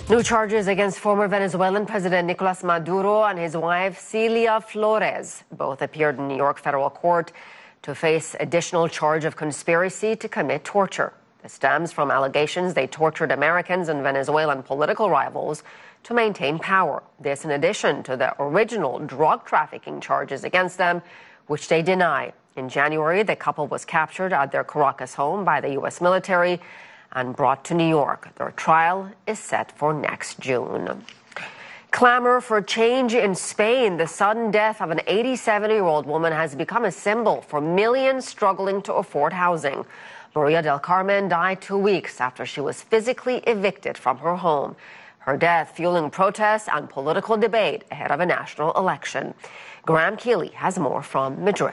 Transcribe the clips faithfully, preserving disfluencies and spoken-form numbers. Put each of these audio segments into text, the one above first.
New charges against former Venezuelan President Nicolas Maduro and his wife Celia Flores both appeared in New York federal court to face additional charge of conspiracy to commit torture. This stems from allegations they tortured Americans and Venezuelan political rivals to maintain power. This in addition to the original drug trafficking charges against them, which they deny. In January, the couple was captured at their Caracas home by the U S military and brought to New York. Their trial is set for next June. Clamor for change in Spain. The sudden death of an eighty-seven-year-old woman has become a symbol for millions struggling to afford housing. Maria del Carmen died two weeks after she was physically evicted from her home. Her death fueling protests and political debate ahead of a national election. Graham Keeley has more from Madrid.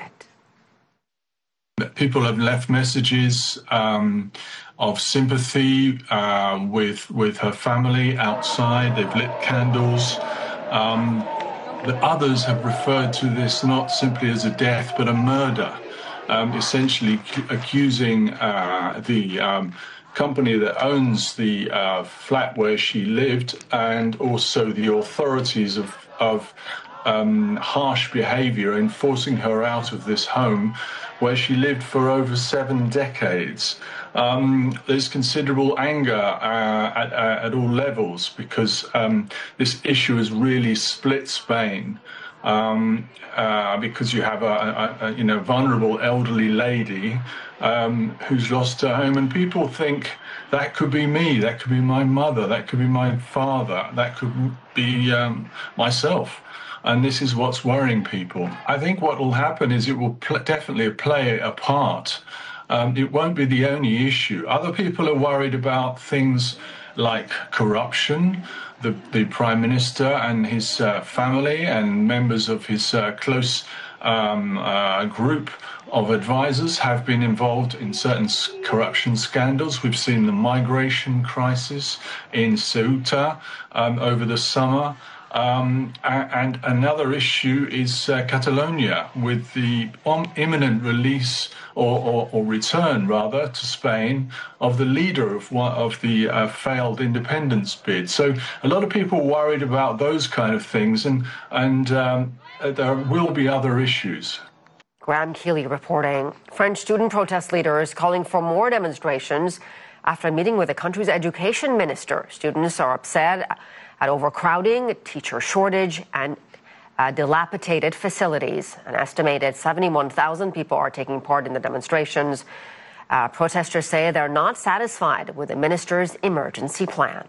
People have left messages um, of sympathy uh, with with her family outside. They've lit candles. Um, the others have referred to this not simply as a death, but a murder, um, essentially accusing uh, the um, company that owns the uh, flat where she lived and also the authorities of, of um, harsh behavior in forcing her out of this home where she lived for over seven decades. Um, there's considerable anger uh, at, at all levels because um, this issue has really split Spain. Um, uh, because you have a, a, a you know vulnerable elderly lady um, who's lost her home, and people think that could be me, that could be my mother, that could be my father, that could be um, myself. And this is what's worrying people. I think what will happen is it will pl- definitely play a part. Um, it won't be the only issue. Other people are worried about things like corruption. The, the Prime Minister and his uh, family and members of his uh, close um, uh, group of advisors have been involved in certain corruption scandals. We've seen the migration crisis in Ceuta um, over the summer. Um, and another issue is uh, Catalonia, with the imminent release or, or, or return, rather, to Spain of the leader of one of the uh, failed independence bid. So a lot of people worried about those kind of things, and and um, there will be other issues. Graham Keeley reporting. French student protest leaders calling for more demonstrations after meeting with the country's education minister. Students are upset at overcrowding, teacher shortage, and uh, dilapidated facilities. An estimated seventy-one thousand people are taking part in the demonstrations. Uh, protesters say they're not satisfied with the minister's emergency plan.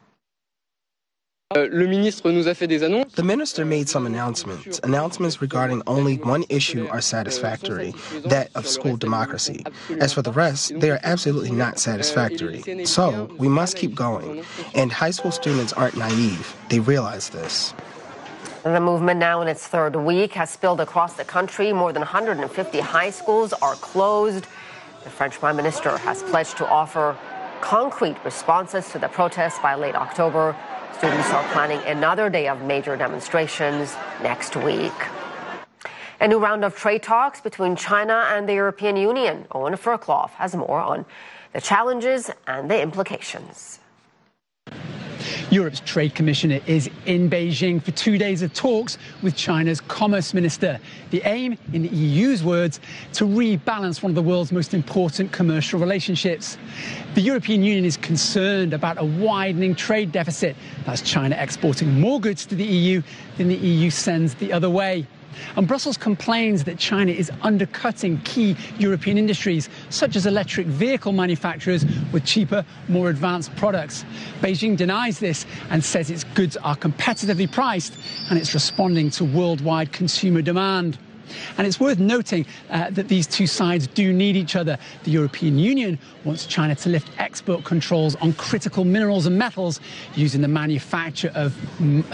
The minister made some announcements. Announcements regarding only one issue are satisfactory, that of school democracy. As for the rest, they are absolutely not satisfactory. So, we must keep going. And high school students aren't naive. They realize this. The movement, now in its third week, has spilled across the country. More than one hundred fifty high schools are closed. The French Prime Minister has pledged to offer concrete responses to the protests by late October. Students are planning another day of major demonstrations next week. A new round of trade talks between China and the European Union. Owen Fairclough has more on the challenges and the implications. Europe's Trade Commissioner is in Beijing for two days of talks with China's Commerce Minister. The aim, in the E U's words, to rebalance one of the world's most important commercial relationships. The European Union is concerned about a widening trade deficit. That's China exporting more goods to the E U than the E U sends the other way. And Brussels complains that China is undercutting key European industries, such as electric vehicle manufacturers, with cheaper, more advanced products. Beijing denies this and says its goods are competitively priced and it's responding to worldwide consumer demand. And it's worth noting uh, that these two sides do need each other. The European Union wants China to lift export controls on critical minerals and metals used in the manufacture of